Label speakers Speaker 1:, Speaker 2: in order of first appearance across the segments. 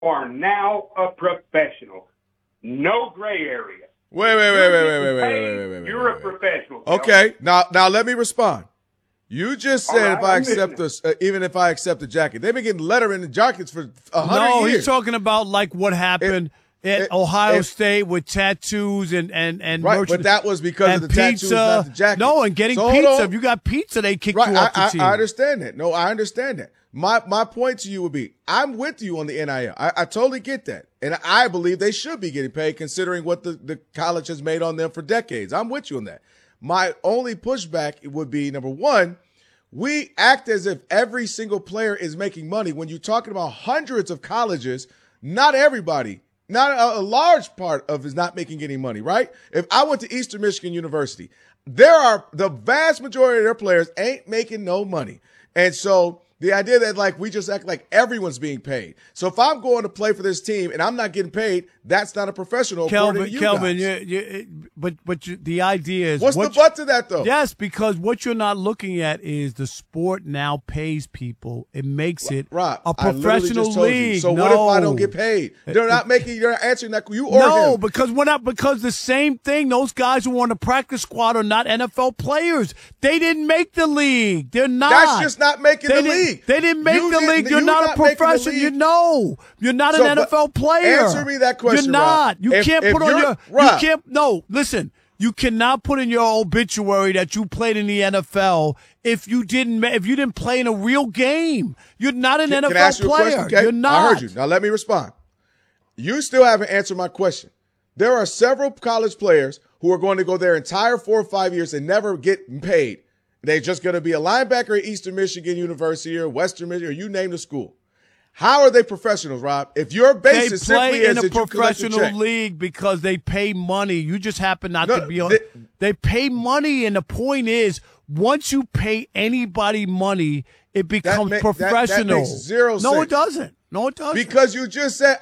Speaker 1: are now a professional. No gray area.
Speaker 2: Wait.
Speaker 1: You're a professional.
Speaker 2: Okay, now let me respond. You just said if I accept this, even if I accept the jacket, they've been getting lettering and jackets for 100 years.
Speaker 3: No, he's talking about like what happened at Ohio State with tattoos and
Speaker 2: right, but that was because of the
Speaker 3: pizza.
Speaker 2: tattoos, not the jacket.
Speaker 3: No, and getting pizza. If you got pizza, they kick you off the team.
Speaker 2: I understand that. No, I understand that. My point to you would be, I'm with you on the NIL. I totally get that. And I believe they should be getting paid considering what the college has made on them for decades. I'm with you on that. My only pushback would be, number one, we act as if every single player is making money. When you're talking about hundreds of colleges, not everybody, not a large part of is not making any money, right? If I went to Eastern Michigan University, the vast majority of their players ain't making no money. And so the idea that like we just act like everyone's being paid. So if I'm going to play for this team and I'm not getting paid, that's not a professional. Kelvin,
Speaker 3: the idea is
Speaker 2: what's the but to that though?
Speaker 3: Yes, because what you're not looking at is the sport now pays people. It makes it a professional league.
Speaker 2: So what if I don't get paid? They're not making. You're not answering that. You or
Speaker 3: no,
Speaker 2: him.
Speaker 3: because the same thing. Those guys who are on the practice squad are not NFL players. They didn't make the league. They're not.
Speaker 2: That's just not making the league.
Speaker 3: They didn't make the league. You're not a professional. You're not an NFL player.
Speaker 2: Answer me that question.
Speaker 3: You're not.
Speaker 2: You
Speaker 3: can't put on your.
Speaker 2: Rob,
Speaker 3: you can't. No, listen. You cannot put in your obituary that you played in the NFL if you didn't play in a real game. You're not an NFL player.
Speaker 2: Okay?
Speaker 3: You're not.
Speaker 2: I heard you. Now let me respond. You still haven't answered my question. There are several college players who are going to go their entire 4 or 5 years and never get paid. They're just going to be a linebacker at Eastern Michigan University or Western Michigan, or you name the school. How are they professionals, Rob? If your basis simply is that you collect a check. They play in a professional
Speaker 3: league because they pay money. You just happen not to be on. They pay money, and the point is, once you pay anybody money, it becomes professional.
Speaker 2: That makes zero sense.
Speaker 3: No, it doesn't. No, it doesn't.
Speaker 2: Because you just said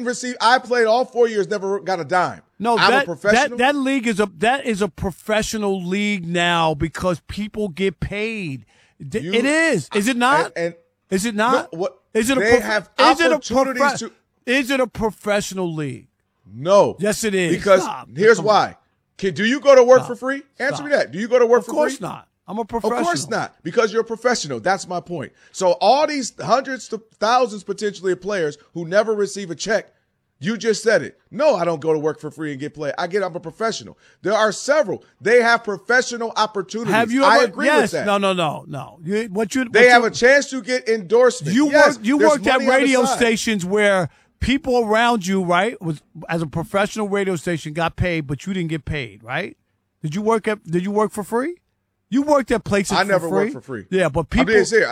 Speaker 2: I played all 4 years, never got a dime.
Speaker 3: No,
Speaker 2: I'm a professional.
Speaker 3: That league is a professional league now because people get paid. It is. Is it not? Is it not?
Speaker 2: No, what?
Speaker 3: Is it
Speaker 2: they have opportunities to.
Speaker 3: Is it a professional league?
Speaker 2: No.
Speaker 3: Yes, it is.
Speaker 2: Because here's why. Do you go to work for free? Answer me that. Do you go to work for free?
Speaker 3: Of course not. I'm a professional.
Speaker 2: Of course not, because you're a professional. That's my point. So all these hundreds to thousands potentially of players who never receive a check, you just said it. No, I don't go to work for free and get paid. I'm a professional. There are several. They have professional opportunities.
Speaker 3: Have you ever?
Speaker 2: I agree with that.
Speaker 3: No.
Speaker 2: They have a chance to get endorsement.
Speaker 3: You worked at radio stations where people around you, right, as a professional radio station, got paid, but you didn't get paid, right? Did you work for free? You worked at places for free.
Speaker 2: I never worked for free.
Speaker 3: Yeah, but people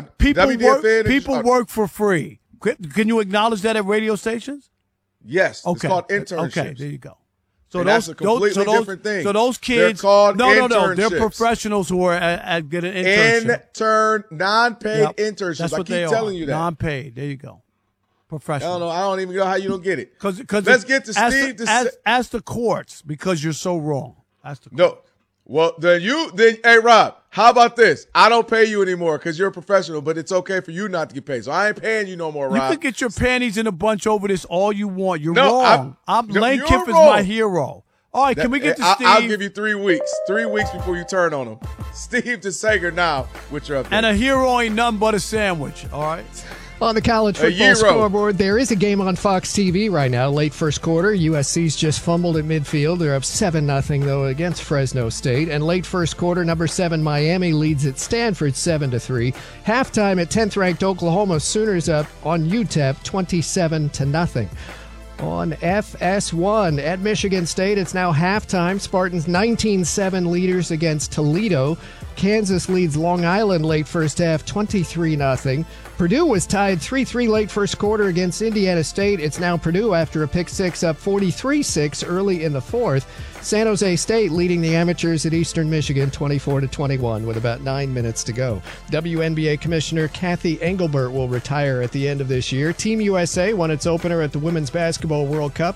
Speaker 3: work for free. Can you acknowledge that at radio stations?
Speaker 2: Yes. Okay. It's called internships.
Speaker 3: Okay, there you go.
Speaker 2: So that's a completely different thing.
Speaker 3: So those kids,
Speaker 2: they're called internships.
Speaker 3: They're professionals who are at getting an internship.
Speaker 2: Non-paid internships.
Speaker 3: That's what
Speaker 2: I keep telling you that.
Speaker 3: Non-paid. There you go. Professional.
Speaker 2: I don't even know how you don't get it.
Speaker 3: Because
Speaker 2: let's get to Steve.
Speaker 3: Ask the courts because you're so wrong.
Speaker 2: No. Well, then hey, Rob, how about this? I don't pay you anymore because you're a professional, but it's okay for you not to get paid. So I ain't paying you no more, Rob.
Speaker 3: You can get your panties in a bunch over this all you want. You're wrong. Lane Kiffin's my hero. All right, can we get to Steve?
Speaker 2: I'll give you 3 weeks. 3 weeks before you turn on him. Steve DeSager now with your update.
Speaker 3: And a hero ain't nothing but a sandwich, all right?
Speaker 4: On the college football scoreboard, there is a game on Fox TV right now, late first quarter. USC's just fumbled at midfield. They're up 7-0, though, against Fresno State. And late first quarter, number 7 Miami leads at Stanford 7-3. Halftime at 10th-ranked Oklahoma Sooners up on UTEP 27-0. On FS1 at Michigan State, it's now halftime. Spartans 19-7 leaders against Toledo. Kansas leads Long Island late first half 23-0. Purdue was tied 3-3 late first quarter against Indiana State. It's now Purdue after a pick six up 43-6 early in the fourth. San Jose State leading the amateurs at Eastern Michigan 24-21 with about 9 minutes to go. WNBA Commissioner Kathy Engelbert will retire at the end of this year. Team USA won its opener at the Women's Basketball World Cup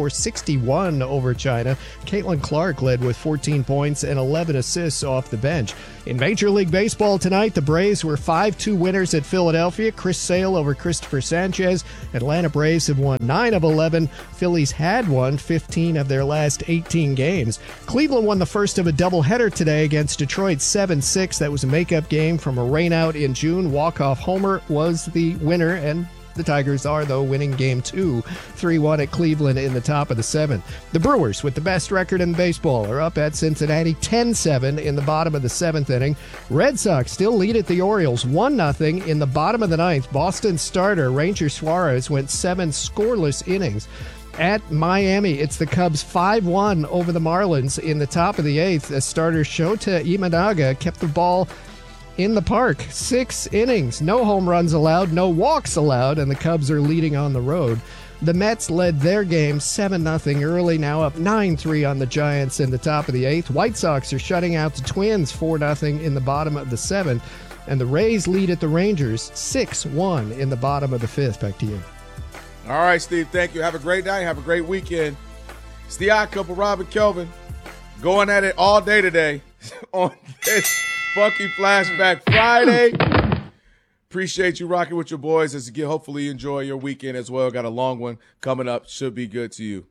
Speaker 4: 94-61 over China. Caitlin Clark led with 14 points and 11 assists off the bench. In Major League Baseball tonight, the Braves were 5-2 winners at Philadelphia. Chris Sale over Christopher Sanchez. Atlanta Braves have won 9 of 11. Phillies had won 15 of their last 18 games. Cleveland won the first of a doubleheader today against Detroit 7-6. That was a makeup game from a rainout in June. Walk-off homer was the winner, and the Tigers are, though, winning Game 2, 3-1 at Cleveland in the top of the 7th. The Brewers, with the best record in baseball, are up at Cincinnati 10-7 in the bottom of the 7th inning. Red Sox still lead at the Orioles 1-0 in the bottom of the 9th. Boston starter Ranger Suarez went 7 scoreless innings. At Miami, it's the Cubs 5-1 over the Marlins in the top of the 8th. As starter Shota Imanaga kept the ball in the park. 6 innings, no home runs allowed, no walks allowed, and the Cubs are leading on the road. The Mets led their game 7-0 early, now up 9-3 on the Giants in the top of the 8th. White Sox are shutting out the Twins 4-0 in the bottom of the 7th, and the Rays lead at the Rangers 6-1 in the bottom of the 5th. Back to you.
Speaker 2: All right, Steve, thank you. Have a great night. Have a great weekend. It's the Odd Couple, Rob and Kelvin, going at it all day today on this Funky Flashback Friday. Appreciate you rocking with your boys as you get. Hopefully you enjoy your weekend as well. Got a long one coming up. Should be good to you.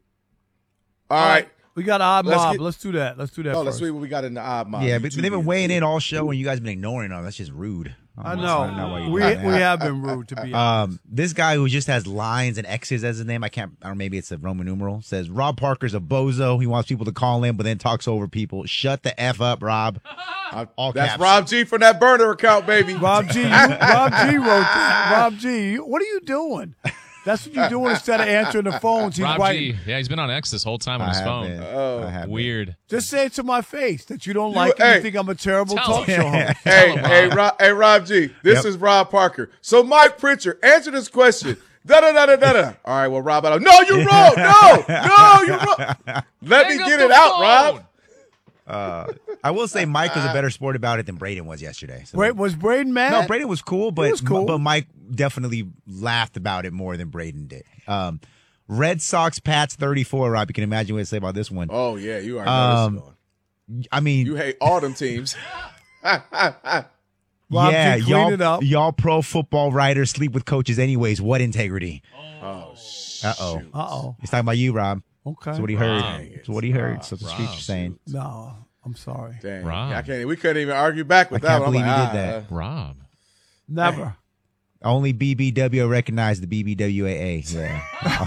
Speaker 2: All right.
Speaker 3: We got Odd Mob. Let's do that. Let's
Speaker 2: see what we got in the Odd Mob.
Speaker 5: Yeah, but they've been weighing in all show and you guys been ignoring them. That's just rude.
Speaker 3: I know. We have been rude, to be honest.
Speaker 5: This guy who just has lines and X's as his name, I don't know, maybe it's a Roman numeral, says Rob Parker's a bozo. He wants people to call him, but then talks over people. Shut the F up, Rob. All
Speaker 2: That's
Speaker 5: caps.
Speaker 2: Rob G from that burner account, baby.
Speaker 3: Rob G. Rob G wrote that. Rob G. What are you doing? That's what you're doing instead of answering the phones. He's
Speaker 6: Rob
Speaker 3: writing.
Speaker 6: G. Yeah, he's been on X this whole time on his phone. Weird.
Speaker 3: Just say it to my face that you don't like it. You think I'm a terrible talk show host.
Speaker 2: Hey, Rob G. This is Rob Parker. So Mike Pritchard, answer this question. Da-da-da-da-da-da. All right, well, Rob, no, you're wrong. No, you're wrong. Let me get it out, Rob.
Speaker 5: I will say Mike was a better sport about it than Braden was yesterday. So
Speaker 3: Was Braden mad?
Speaker 5: No, Braden was cool, but Mike definitely laughed about it more than Braden did. Red Sox Pats 34, Rob. You can imagine what to say about this one.
Speaker 2: Oh, yeah, you already know this is going.
Speaker 5: I mean,
Speaker 2: you hate all them teams.
Speaker 3: Rob G, clean it up.
Speaker 5: Y'all pro football writers sleep with coaches anyways. What integrity?
Speaker 2: Oh,
Speaker 5: Uh-oh. He's talking about you, Rob.
Speaker 3: Okay.
Speaker 5: That's what he heard. That's what he heard. So the streets are saying.
Speaker 3: No, I'm sorry.
Speaker 2: Dang.
Speaker 6: Rob.
Speaker 2: We couldn't even argue back with that.
Speaker 5: I can't believe he did that.
Speaker 6: Rob.
Speaker 3: Never.
Speaker 5: Only BBW recognized the BBWAA. Yeah.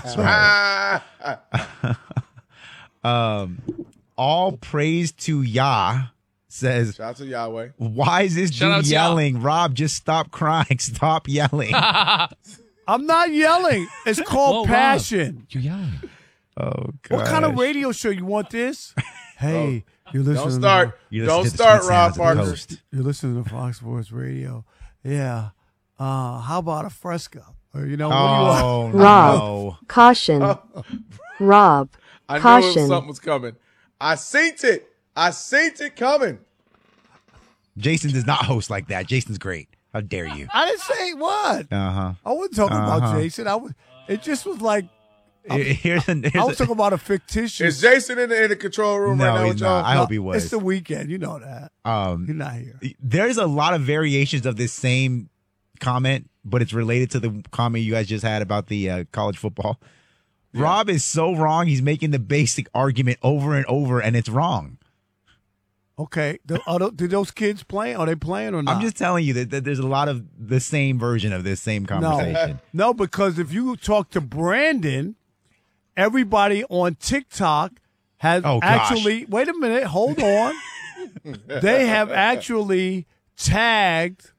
Speaker 5: That's right. All praise to Yah says.
Speaker 2: Shout out to Yahweh.
Speaker 5: Why is this dude yelling? Rob, just stop crying. Stop yelling.
Speaker 3: I'm not yelling. It's called passion.
Speaker 6: Rob, you're yelling.
Speaker 5: Oh, God.
Speaker 3: What kind of radio show you want this? Hey, you're listening.
Speaker 2: Don't start, Rob Parker.
Speaker 3: You're listening to Fox Sports Radio. Yeah. How about a Fresca? Or, what do you want?
Speaker 7: Rob, caution. Rob,
Speaker 2: I
Speaker 7: caution.
Speaker 2: knew something was coming. I seen it coming.
Speaker 5: Jason does not host like that. Jason's great. How dare you?
Speaker 3: I didn't say what.
Speaker 5: Uh-huh.
Speaker 3: I wasn't talking about Jason. It just was like, I was talking about a fictitious.
Speaker 2: Is Jason in the control room right now?
Speaker 5: He's not. I hope he was.
Speaker 3: It's the weekend. You know that. You're not here.
Speaker 5: There's a lot of variations of this same comment, but it's related to the comment you guys just had about the college football. Yeah. Rob is so wrong. He's making the basic argument over and over, and it's wrong.
Speaker 3: Okay. Do those kids play? Are they playing or not?
Speaker 5: I'm just telling you that there's a lot of the same version of this same conversation.
Speaker 3: No, because if you talk to Brandon, everybody on TikTok has actually. Wait a minute. Hold on. They have actually tagged.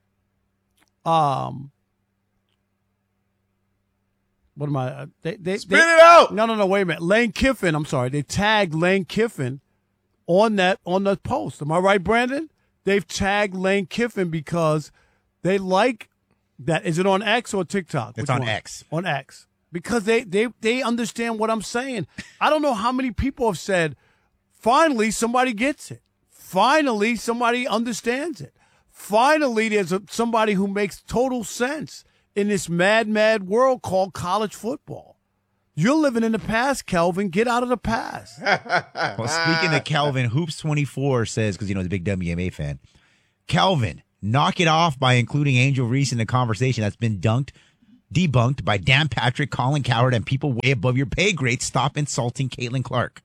Speaker 3: What am I? They
Speaker 2: spit it out.
Speaker 3: No. Wait a minute. Lane Kiffin. I'm sorry. They tagged Lane Kiffin on the post. Am I right, Brandon? They've tagged Lane Kiffin because they like that. Is it on X or TikTok?
Speaker 5: It's on X.
Speaker 3: On X. Because they understand what I'm saying. I don't know how many people have said, finally somebody gets it. Finally somebody understands it. Finally there's somebody who makes total sense in this mad world called college football. You're living in the past, Kelvin. Get out of the past.
Speaker 5: Well, speaking of Kelvin, Hoops24 says, because he's a big WMA fan, Kelvin, knock it off by including Angel Reese in the conversation. That's been debunked by Dan Patrick, Colin Cowherd, and people way above your pay grade. Stop insulting Caitlin Clark.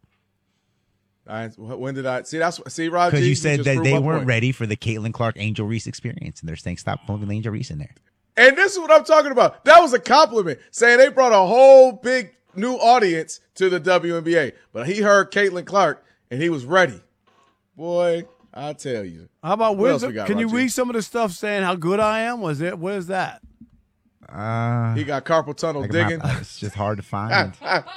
Speaker 2: When did I see Rob?
Speaker 5: Because you said that they weren't ready for the Caitlin Clark Angel Reese experience, and they're saying stop putting Angel Reese in there.
Speaker 2: And this is what I'm talking about. That was a compliment, saying they brought a whole big new audience to the WNBA. But he heard Caitlin Clark, and he was ready. Boy, I tell you.
Speaker 3: How about wisdom? Can you read some of the stuff saying how good I am? Where's that?
Speaker 2: He got carpal tunnel digging.
Speaker 5: It's just hard to find.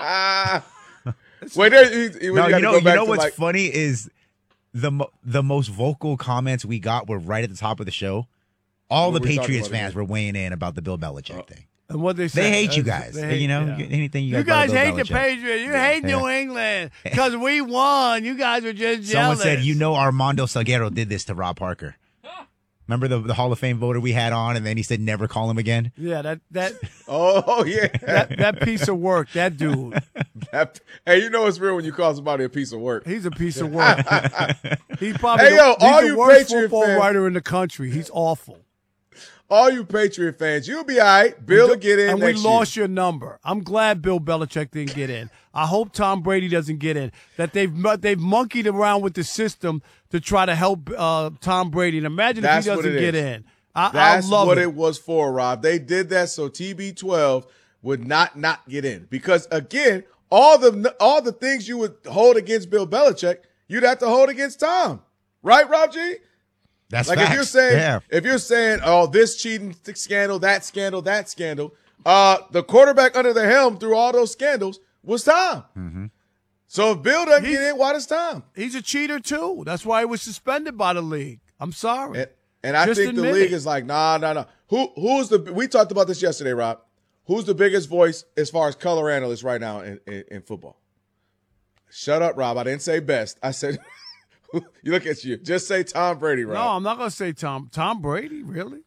Speaker 2: Wait,
Speaker 5: you know what's funny is the most vocal comments we got were right at the top of the show. All the Patriots fans were weighing in about the Bill Belichick thing.
Speaker 3: And what they say?
Speaker 5: They hate you guys. Anything you guys
Speaker 3: hate the Patriots. You hate New England because we won. You guys are just jealous.
Speaker 5: Someone said, Armando Salguero did this to Rob Parker. Remember the Hall of Fame voter we had on, and then he said never call him again?
Speaker 3: Yeah, that
Speaker 2: oh, yeah.
Speaker 3: that piece of work, that dude.
Speaker 2: Hey, you know it's real when you call somebody a piece of work.
Speaker 3: He's a piece of work. He's probably the worst football writer in the country. He's awful.
Speaker 2: All you Patriot fans, you'll be all right. Bill will get in
Speaker 3: and
Speaker 2: next
Speaker 3: we lost your number. I'm glad Bill Belichick didn't get in. I hope Tom Brady doesn't get in. That they've monkeyed around with the system to try to help Tom Brady. And imagine if he doesn't get in.
Speaker 2: That's what it was for, Rob. They did that so TB12 would not get in. Because, again, all the things you would hold against Bill Belichick, you'd have to hold against Tom. Right, Rob G?
Speaker 5: That's
Speaker 2: like
Speaker 5: facts.
Speaker 2: if you're saying, oh, this cheating scandal, that scandal, the quarterback under the helm through all those scandals was Tom.
Speaker 5: Mm-hmm.
Speaker 2: So if Bill doesn't get in, why does Tom?
Speaker 3: He's a cheater too. That's why he was suspended by the league. I'm sorry.
Speaker 2: And I think the league is like, nah. Who's we talked about this yesterday, Rob. Who's the biggest voice as far as color analysts right now in football? Shut up, Rob. I didn't say best. I said you look at you. Just say Tom Brady, Rob.
Speaker 3: No, I'm not going to say Tom Brady, really?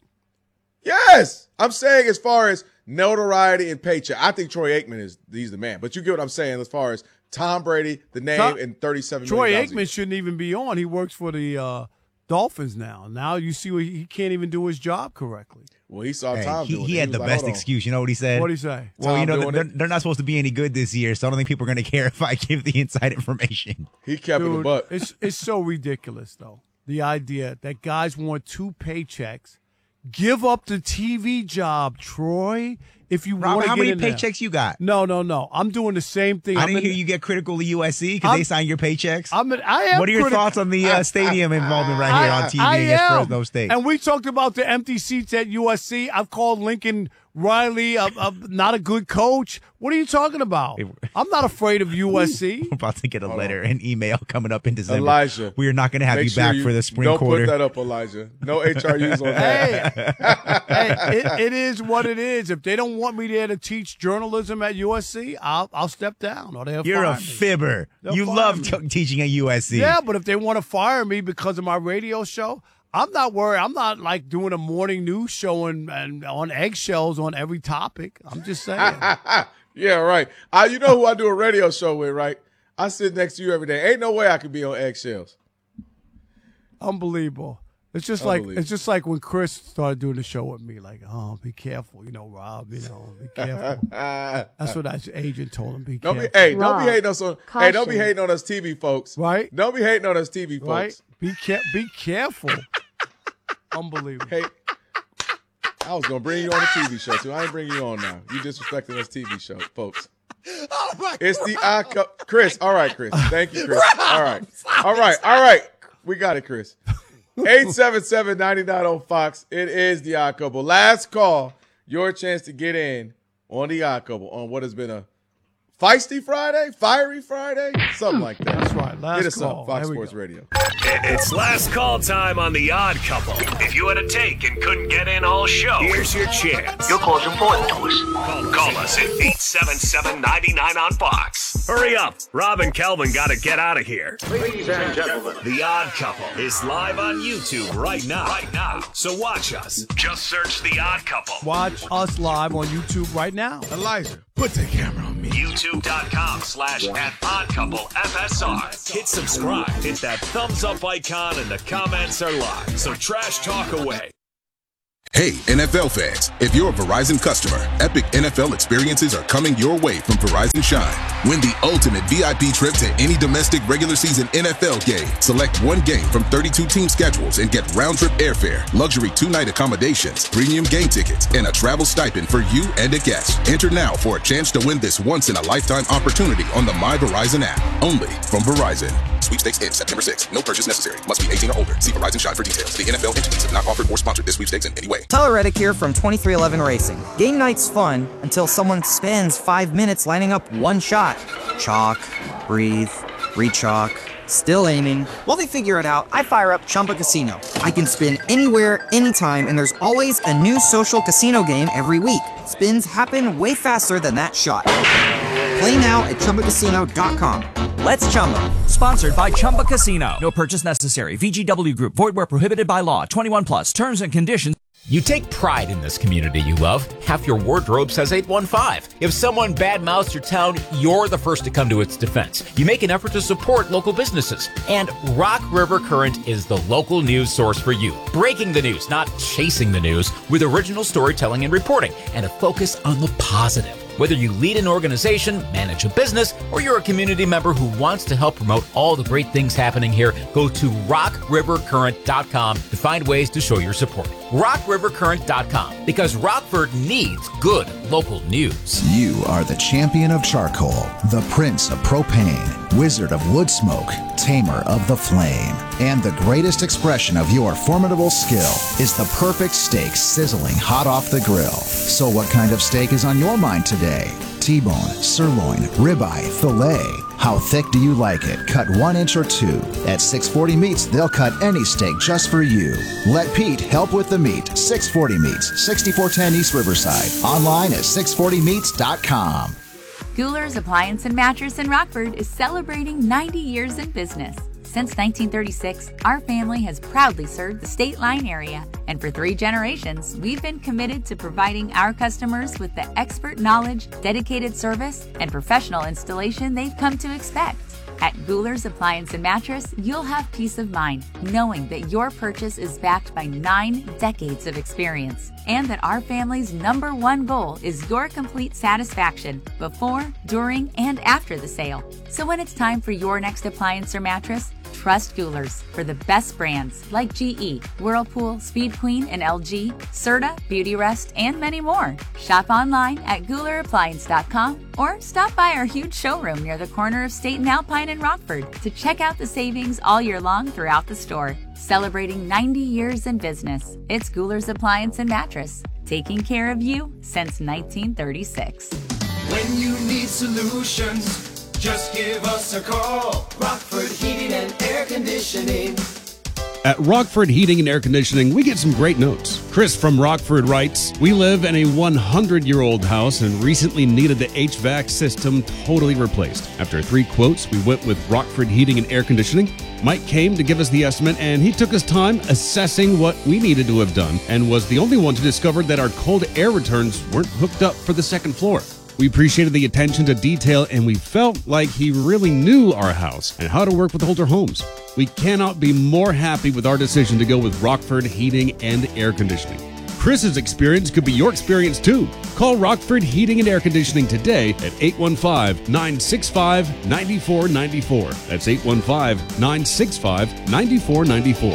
Speaker 2: Yes. I'm saying as far as notoriety and paycheck, I think Troy Aikman he's the man. But you get what I'm saying as far as Tom Brady, the name, and $37 million.
Speaker 3: Troy Aikman shouldn't even be on. He works for the Dolphins now. Now you see he can't even do his job correctly.
Speaker 2: Well, he saw Tom doing it.
Speaker 5: He had the best excuse. You know what he said?
Speaker 3: What did he say?
Speaker 5: Well, they're not supposed to be any good this year, so I don't think people are going to care if I give the inside information.
Speaker 2: He kept it in the butt.
Speaker 3: It's so ridiculous, though. The idea that guys want 2 paychecks. Give up the TV job, Troy. If you want to get in
Speaker 5: how many paychecks you got?
Speaker 3: No. I'm doing the same thing.
Speaker 5: I didn't hear you get critical of USC because they sign your paychecks.
Speaker 3: I am.
Speaker 5: What are your thoughts on the stadium involvement right here on TV against Fresno State?
Speaker 3: And we talked about the empty seats at USC. I've called Lincoln Riley not a good coach. What are you talking about? I'm not afraid of USC.
Speaker 5: We're about to get a letter, an email coming up in December.
Speaker 2: Elijah,
Speaker 5: we are not going to have you back for the spring quarter.
Speaker 2: Don't put that up, Elijah. No HRUs on that.
Speaker 3: Hey, it is what it is. If they don't want me there to teach journalism at USC, I'll step down. Or they'll
Speaker 5: You're
Speaker 3: fire
Speaker 5: a fibber. You love teaching at USC.
Speaker 3: Yeah, but if they want to fire me because of my radio show, I'm not worried. I'm not like doing a morning news show and on eggshells on every topic. I'm just saying.
Speaker 2: Yeah, right. You know who I do a radio show with, right? I sit next to you every day. Ain't no way I could be on eggshells.
Speaker 3: Unbelievable. It's just like when Chris started doing the show with me. Like, oh, be careful, Rob. Be careful. That's what that agent told him. Be careful.
Speaker 2: Don't be hating us on.
Speaker 7: Caution.
Speaker 2: Hey, don't be hating on us TV folks.
Speaker 3: Right?
Speaker 2: Don't be hating on us TV folks.
Speaker 3: Right? Be careful. Unbelievable.
Speaker 2: Hey, I was gonna bring you on a TV show too. I ain't bringing you on now. You disrespecting us TV show, folks.
Speaker 3: Oh my
Speaker 2: it's God. The I Cup. Chris. All right, Chris. Thank you, Chris. All right. We got it, Chris. 877-99 on Fox. It is the Odd Couple. Last call. Your chance to get in on the Odd Couple on what has been a feisty Friday, fiery Friday, something like that.
Speaker 3: That's right. Last
Speaker 2: Get us
Speaker 3: call.
Speaker 2: up, Fox Sports Radio.
Speaker 8: It's last call time on the Odd Couple. If you had a take and couldn't get in all show, here's your chance.
Speaker 9: Your call's important to us.
Speaker 8: Call us at 877-99 on Fox. Hurry up. Rob and Kelvin got to get out of here.
Speaker 9: Ladies and gentlemen,
Speaker 8: The Odd Couple is live on YouTube right now. So watch us. Just search The Odd Couple.
Speaker 3: Watch us live on YouTube right now.
Speaker 2: Elijah,
Speaker 10: Put the camera on me.
Speaker 8: YouTube.com/@OddCoupleFSR. Hit subscribe, hit that thumbs up icon, and the comments are live. So trash talk away.
Speaker 11: Hey, NFL fans, if you're a Verizon customer, epic NFL experiences are coming your way from Verizon Shine. Win the ultimate VIP trip to any domestic regular season NFL game. Select one game from 32 team schedules and get round-trip airfare, luxury 2-night accommodations, premium game tickets, and a travel stipend for you and a guest. Enter now for a chance to win this once-in-a-lifetime opportunity on the My Verizon app. Only from Verizon. Sweepstakes ends September 6th. No purchase necessary. Must be 18 or older. See Verizon Shine for details. The NFL entities have not offered or sponsored this sweepstakes in any way.
Speaker 12: Tyler Reddick here from 2311 Racing. Game night's fun until someone spends 5 minutes lining up one shot. Chalk, breathe, re-chalk, still aiming. While they figure it out, I fire up Chumba Casino. I can spin anywhere, anytime, and there's always a new social casino game every week. Spins happen way faster than that shot. Play now at ChumbaCasino.com. Let's Chumba.
Speaker 13: Sponsored by Chumba Casino. No purchase necessary. VGW Group. Void where prohibited by law. 21 plus. Terms and conditions.
Speaker 14: You take pride in this community you love. Half your wardrobe says 815. If someone badmouths your town, you're the first to come to its defense. You make an effort to support local businesses. And Rock River Current is the local news source for you. Breaking the news, not chasing the news, with original storytelling and reporting, and a focus on the positive. Whether you lead an organization, manage a business, or you're a community member who wants to help promote all the great things happening here, go to rockrivercurrent.com to find ways to show your support. rockrivercurrent.com, because Rockford needs good local news.
Speaker 15: You are the champion of charcoal, the prince of propane, wizard of wood smoke, tamer of the flame. And the greatest expression of your formidable skill is the perfect steak sizzling hot off the grill. So what kind of steak is on your mind today? T-bone, sirloin, ribeye, filet. How thick do you like it? Cut 1 inch or 2. At 640 Meats, they'll cut any steak just for you. Let Pete help with the meat. 640 Meats, 6410 East Riverside. Online at 640meats.com.
Speaker 16: Gouler's Appliance and Mattress in Rockford is celebrating 90 years in business. Since 1936, our family has proudly served the State Line area, and for 3 generations, we've been committed to providing our customers with the expert knowledge, dedicated service, and professional installation they've come to expect. At Gouler's Appliance and Mattress, you'll have peace of mind knowing that your purchase is backed by 9 decades of experience, and that our family's #1 goal is your complete satisfaction before, during, and after the sale. So when it's time for your next appliance or mattress, trust Gouler's for the best brands like GE, Whirlpool, Speed Queen, and LG, Serta, Beautyrest, and many more. Shop online at GoulerAppliance.com or stop by our huge showroom near the corner of State and Alpine in Rockford to check out the savings all year long throughout the store. Celebrating 90 years in business, it's Gouler's Appliance and Mattress, taking care of you since 1936.
Speaker 10: When you need solutions, just give us a call. Rockford Heating and Air Conditioning.
Speaker 17: At Rockford Heating and Air Conditioning, we get some great notes. Chris from Rockford writes, "We live in a 100-year-old house and recently needed the HVAC system totally replaced. After 3 quotes, we went with Rockford Heating and Air Conditioning. Mike came to give us the estimate, and he took his time assessing what we needed to have done and was the only one to discover that our cold air returns weren't hooked up for the second floor. We appreciated the attention to detail, and we felt like he really knew our house and how to work with older homes. We cannot be more happy with our decision to go with Rockford Heating and Air Conditioning. Chris's experience could be your experience too. Call Rockford Heating and Air Conditioning today at 815-965-9494. That's 815-965-9494.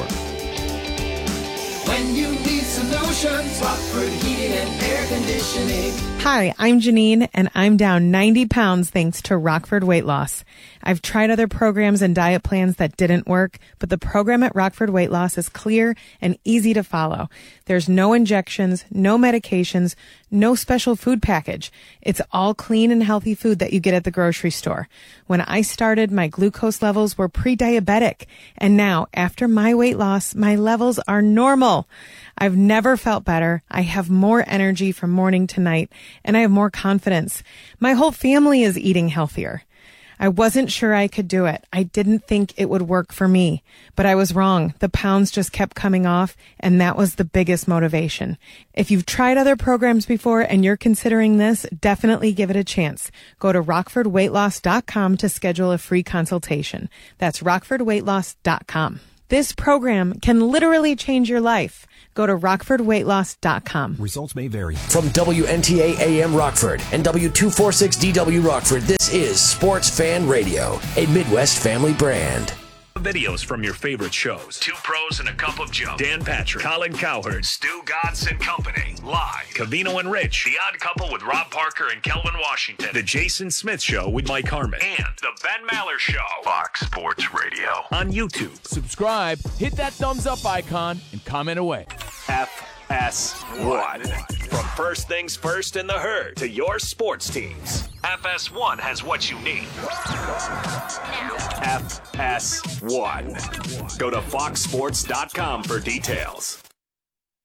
Speaker 10: When you need solutions, Rockford Heating and Air Conditioning.
Speaker 18: Hi, I'm Janine, and I'm down 90 pounds thanks to Rockford Weight Loss. I've tried other programs and diet plans that didn't work, but the program at Rockford Weight Loss is clear and easy to follow. There's no injections, no medications, no special food package. It's all clean and healthy food that you get at the grocery store. When I started, my glucose levels were pre-diabetic, and now, after my weight loss, my levels are normal. I've never felt better. I have more energy from morning to night, and I have more confidence. My whole family is eating healthier. I wasn't sure I could do it. I didn't think it would work for me, but I was wrong. The pounds just kept coming off, and that was the biggest motivation. If you've tried other programs before and you're considering this, definitely give it a chance. Go to RockfordWeightLoss.com to schedule a free consultation. That's RockfordWeightLoss.com. This program can literally change your life. Go to RockfordWeightLoss.com.
Speaker 8: Results may vary. From WNTA AM Rockford and W246DW Rockford, this is Sports Fan Radio, a Midwest family brand. Videos from your favorite shows. Two Pros and a Cup of Joe. Dan Patrick, Colin Cowherd, Stu Godson Company. Live. Covino and Rich. The Odd Couple with Rob Parker and Kelvin Washington. The Jason Smith Show with Mike Harmon. And The Ben Maller Show. Fox Sports Radio. On YouTube.
Speaker 19: Subscribe, hit that thumbs up icon, and comment away.
Speaker 8: FS1. From first things first in the herd to your sports teams. FS1 has what you need. FS1. Go to foxsports.com for details.